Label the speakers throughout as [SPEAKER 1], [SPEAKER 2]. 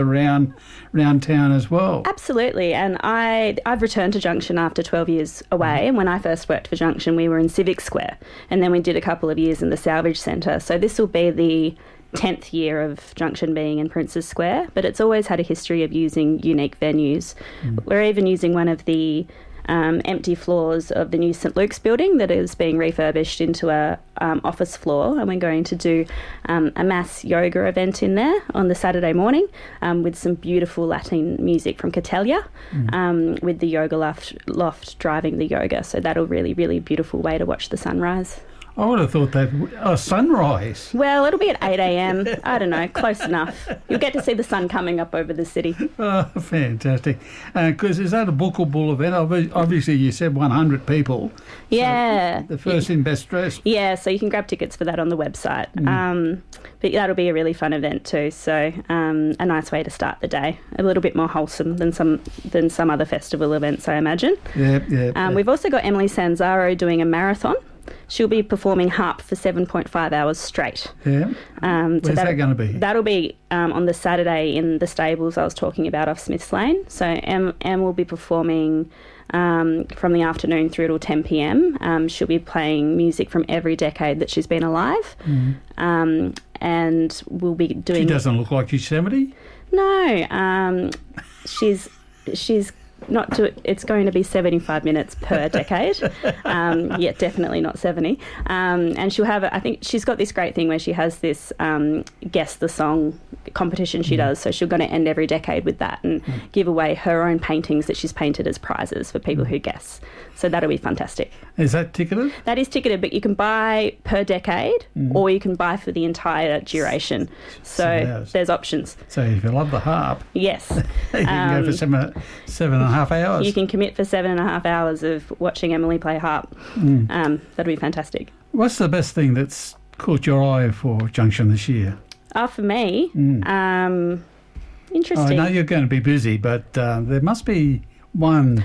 [SPEAKER 1] around town as well.
[SPEAKER 2] Absolutely, and I've returned to Junction after 12 years away, and when I first worked for Junction we were in Civic Square, and then we did a couple of years in the Salvage Centre, so this will be the 10th year of Junction being in Princes Square, but it's always had a history of using unique venues. We're even using one of the empty floors of the new St Luke's building that is being refurbished into a office floor, and we're going to do a mass yoga event in there on the Saturday morning with some beautiful Latin music from Catelia, with the yoga loft driving the yoga, so that'll really beautiful way to watch the sunrise.
[SPEAKER 1] I would have thought that sunrise.
[SPEAKER 2] Well, it'll be at 8 a.m. I don't know, close enough. You'll get to see the sun coming up over the city.
[SPEAKER 1] Oh, fantastic. Because is that a bookable event? Obviously, you said 100 people.
[SPEAKER 2] Yeah.
[SPEAKER 1] So the first in best dressed.
[SPEAKER 2] Yeah, so you can grab tickets for that on the website. But that'll be a really fun event too. So a nice way to start the day. A little bit more wholesome than some other festival events, I imagine.
[SPEAKER 1] Yeah.
[SPEAKER 2] We've also got Emily Sanzaro doing a marathon. She'll be performing harp for 7.5 hours straight.
[SPEAKER 1] Yeah. Where's that going to be?
[SPEAKER 2] That'll be on the Saturday in the stables I was talking about off Smiths Lane. So Em will be performing from the afternoon through till 10 p.m. She'll be playing music from every decade that she's been alive. And we'll be doing...
[SPEAKER 1] She doesn't look like she's 70?
[SPEAKER 2] No. She's not to, it's going to be 75 minutes per decade. Yeah, definitely not 70. And she'll have, I think she's got this great thing where she has this guess the song competition she does. So she's going to end every decade with that and give away her own paintings that she's painted as prizes for people who guess. So that'll be fantastic.
[SPEAKER 1] Is that ticketed?
[SPEAKER 2] That is ticketed, but you can buy per decade or you can buy for the entire duration. So there's options.
[SPEAKER 1] So if you love the harp,
[SPEAKER 2] yes,
[SPEAKER 1] you can go for 7.5 hours.
[SPEAKER 2] You can commit for 7.5 hours of watching Emily play harp. That'll be fantastic.
[SPEAKER 1] What's the best thing that's caught your eye for Junction this year?
[SPEAKER 2] For me, interesting.
[SPEAKER 1] I know you're going to be busy, but there must be one.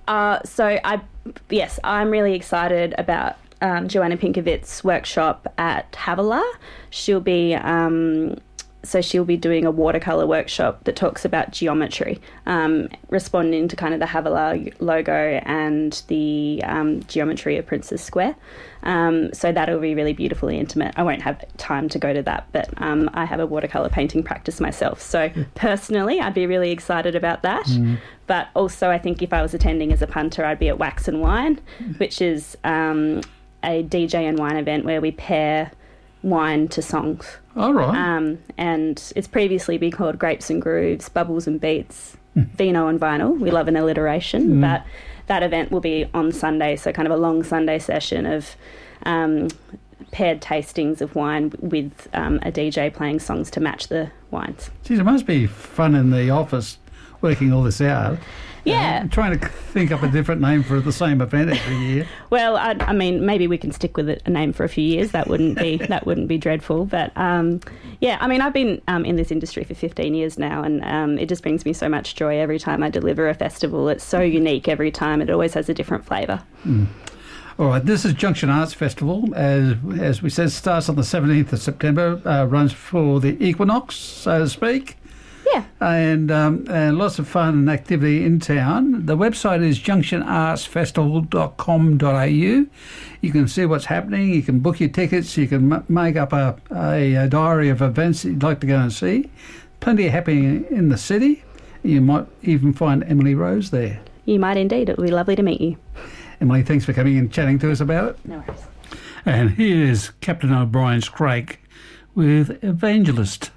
[SPEAKER 1] I'm really excited about Joanna Pinkovitz's workshop at Havilah. She'll be doing a watercolour workshop that talks about geometry, responding to kind of the Havilah logo and the geometry of Princes Square. So that'll be really beautifully intimate. I won't have time to go to that, but I have a watercolour painting practice myself. So personally, I'd be really excited about that. But also I think if I was attending as a punter, I'd be at Wax and Wine, which is a DJ and wine event where we pair wine to songs. All right.
[SPEAKER 2] And it's previously been called Grapes and Grooves, Bubbles and Beats, Vino and Vinyl. We love an alliteration, but that event will be on Sunday, so kind of a long Sunday session of paired tastings of wine with a DJ playing songs to match the wines.
[SPEAKER 1] Geez, it must be fun in the office working all this out.
[SPEAKER 2] Yeah.
[SPEAKER 1] Trying to think up a different name for the same event every year.
[SPEAKER 2] Well, I mean, maybe we can stick with a name for a few years. That wouldn't be dreadful. But yeah, I mean, I've been in this industry for 15 years now, and it just brings me so much joy every time I deliver a festival. It's so unique every time. It always has a different flavour.
[SPEAKER 1] All right, this is Junction Arts Festival. As we said, starts on the 17th of September, runs for the equinox, so to speak.
[SPEAKER 2] Yeah.
[SPEAKER 1] And lots of fun and activity in town. The website is junctionartsfestival.com.au. You can see what's happening. You can book your tickets. You can make up a diary of events that you'd like to go and see. Plenty happening in the city. You might even find Emily Rose there.
[SPEAKER 2] You might indeed. It would be lovely to meet you.
[SPEAKER 1] Emily, thanks for coming and chatting to us about it.
[SPEAKER 2] No worries.
[SPEAKER 1] And here's Captain O'Brien's Craig with Evangelist.